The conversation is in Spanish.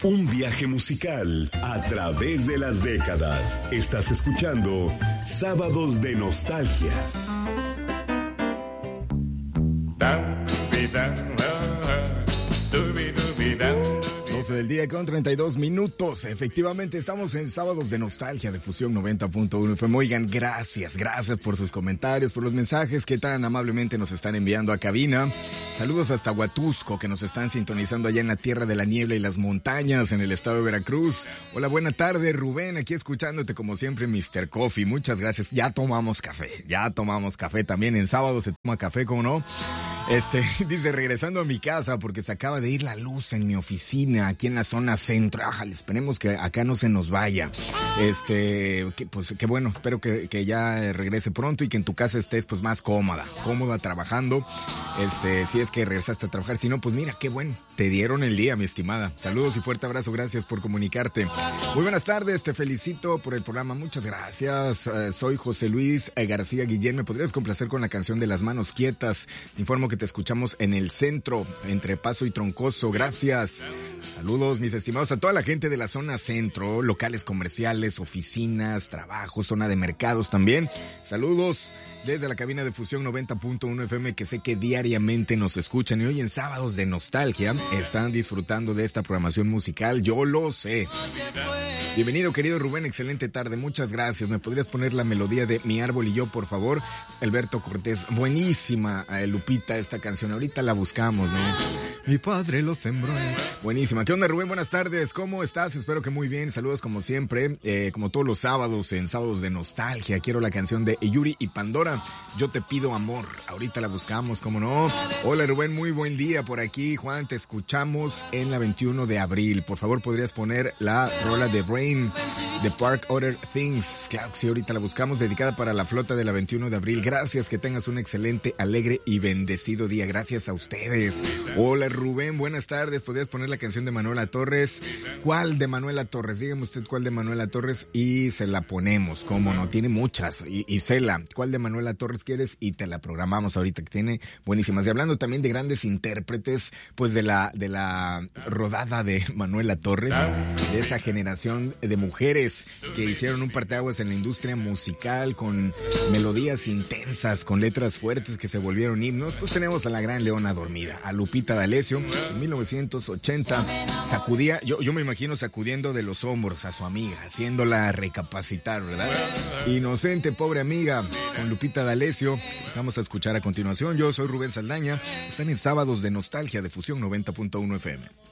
Un viaje musical a través de las décadas. Estás escuchando Sábados de Nostalgia. 12 del día con 32 minutos. Efectivamente, estamos en Sábados de Nostalgia de Fusión 90.1 FM. Oigan, gracias por sus comentarios, por los mensajes que tan amablemente nos están enviando a cabina. Saludos hasta Huatusco, que nos están sintonizando allá en la tierra de la niebla y las montañas en el estado de Veracruz. Hola, buena tarde, Rubén, aquí escuchándote como siempre, Mr. Coffee. Muchas gracias. Ya tomamos café también. En sábado se toma café, ¿cómo no? Dice, regresando a mi casa porque se acaba de ir la luz en mi oficina aquí en la zona centro. Esperemos que acá no se nos vaya. Qué bueno, espero que ya regrese pronto y que en tu casa estés pues más cómoda trabajando. Si es que regresaste a trabajar, si no, pues mira, qué bueno. Te dieron el día, mi estimada. Saludos y fuerte abrazo, gracias por comunicarte. Muy buenas tardes, te felicito por el programa, muchas gracias. Soy José Luis García Guillén, ¿me podrías complacer con la canción de Las Manos Quietas? Te informo que te escuchamos en el centro, entre Paso y Troncoso, gracias. Saludos, mis estimados, a toda la gente de la zona centro, locales comerciales, oficinas, trabajos, zona de mercados también. Saludos desde la cabina de Fusión 90.1 FM, que sé que diariamente nos escuchan y hoy en Sábados de Nostalgia están disfrutando de esta programación musical, yo lo sé. Bienvenido, querido Rubén, excelente tarde, muchas gracias. ¿Me podrías poner la melodía de Mi Árbol y Yo, por favor? Alberto Cortés, buenísima, Lupita, esta canción, ahorita la buscamos, ¿no? Mi padre lo sembró. Buenísima. ¿Qué onda, Rubén? Buenas tardes, ¿cómo estás? Espero que muy bien, saludos como siempre, como todos los sábados en Sábados de Nostalgia. Quiero la canción de Yuri y Pandora, Yo te pido amor, ahorita la buscamos, ¿cómo no? Hola, Rubén, muy buen día por aquí. Juan, te escuchamos en la 21 de abril. Por favor, ¿podrías poner la rola de Rain, de Park Other Things? Claro que sí, ahorita la buscamos, dedicada para la flota de la 21 de abril. Gracias, que tengas un excelente, alegre y bendecido día. Gracias a ustedes. Hola, Rubén, buenas tardes. ¿Podrías poner la canción de Manuela Torres? ¿Cuál de Manuela Torres? Dígame usted cuál de Manuela Torres y se la ponemos, ¿cómo no? Tiene muchas. Y Cela, ¿cuál de Manuela Torres quieres? Y te la programamos ahorita, que tiene buenísimas. Y hablando también de grandes intérpretes, pues de la rodada de Manuela Torres, de esa generación de mujeres que hicieron un parteaguas en la industria musical, con melodías intensas, con letras fuertes que se volvieron himnos, pues tenemos a la gran Leona Dormida, a Lupita D'Alessio. En 1980 sacudía, yo me imagino sacudiendo de los hombros a su amiga, haciéndola recapacitar, ¿verdad? Inocente, pobre amiga, con Lupita D'Alessio. Vamos a escuchar a continuación. Yo soy Rubén Saldaña. Están en Sábados de Nostalgia de Fusión 90.1 FM.